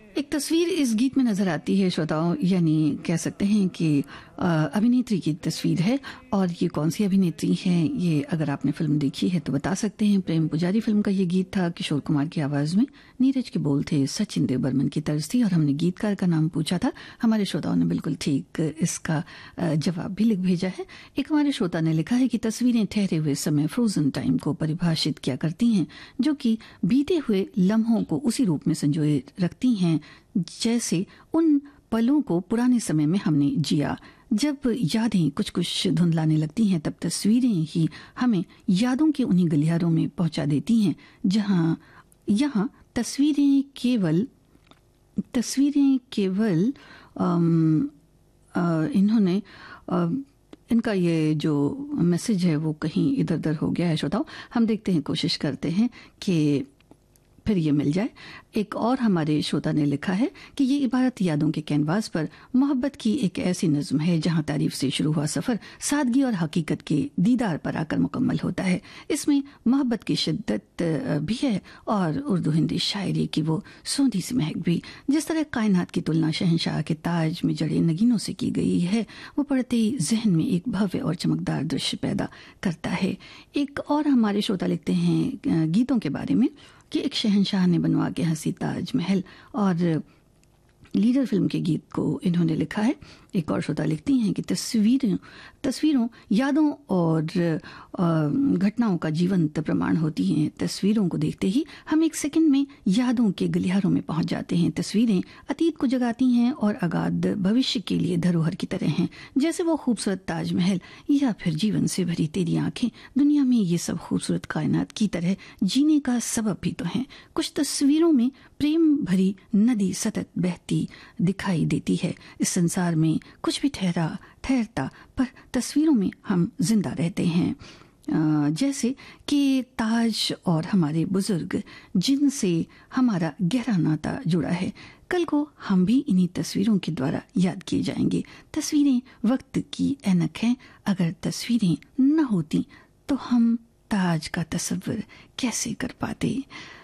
एक तस्वीर इस गीत में नजर आती है श्रोताओं, यानी कह सकते हैं कि अभिनेत्री की तस्वीर है। और ये कौन सी अभिनेत्री है, ये अगर आपने फिल्म देखी है तो बता सकते हैं। प्रेम पुजारी फिल्म का ये गीत था, किशोर कुमार की आवाज में। नीरज के बोल थे, सचिन देव बर्मन की तर्ज थी, और हमने गीतकार का नाम पूछा था। हमारे श्रोताओं ने बिल्कुल ठीक इसका जवाब भी लिख भेजा है। एक हमारे श्रोता ने लिखा है कि तस्वीरें ठहरे हुए समय, फ्रोजन टाइम को परिभाषित किया करती हैं, जो कि बीते हुए लम्हों को उसी रूप में संजोए रखती हैं जैसे उन पलों को पुराने समय में हमने जिया। जब यादें कुछ कुछ धुंधलाने लगती हैं, तब तस्वीरें ही हमें यादों के उन्हीं गलियारों में पहुंचा देती हैं जहां यहाँ तस्वीरें केवल इन्होंने इनका ये जो मैसेज है वो कहीं इधर उधर हो गया है श्रोताओं। हम देखते हैं, कोशिश करते हैं कि फिर ये मिल जाए। एक और हमारे श्रोता ने लिखा है कि ये इबारत यादों के कैनवास पर मोहब्बत की एक ऐसी नज्म है जहां तारीफ से शुरू हुआ सफर सादगी और हकीकत के दीदार पर आकर मुकम्मल होता है। इसमें मोहब्बत की शिद्दत भी है और उर्दू हिंदी शायरी की वो सोंधी सी महक भी। जिस तरह कायनात की तुलना शहंशाह के ताज में जड़े नगीनों से की गई है, वो पढ़ते ही जहन में एक भव्य और चमकदार दृश्य पैदा करता है। एक और हमारे श्रोता लिखते हैं गीतों के बारे में कि एक शहंशाह ने बनवा के हंसी ताजमहल, और लीडर फिल्म के गीत को इन्होंने लिखा है। एक और श्रोता लिखती हैं कि तस्वीरों यादों और घटनाओं का जीवंत प्रमाण होती हैं। तस्वीरों को देखते ही हम एक सेकंड में यादों के गलियारों में पहुंच जाते हैं। तस्वीरें अतीत को जगाती हैं और अगाध भविष्य के लिए धरोहर की तरह हैं, जैसे वो खूबसूरत ताजमहल या फिर जीवन से भरी तेरी आंखें दुनिया में ये सब खूबसूरत कायनात की तरह जीने का सबब भी तो हैं। कुछ तस्वीरों में प्रेम भरी नदी सतत बहती दिखाई देती है। इस संसार में कुछ भी ठहरता, पर तस्वीरों में हम जिंदा रहते हैं। जैसे कि ताज और हमारे बुजुर्ग जिनसे हमारा गहरा नाता जुड़ा है, कल को हम भी इन्हीं तस्वीरों के द्वारा याद किए जाएंगे। तस्वीरें वक्त की ऐनक हैं, अगर तस्वीरें न होती तो हम ताज का तस्वीर कैसे कर पाते।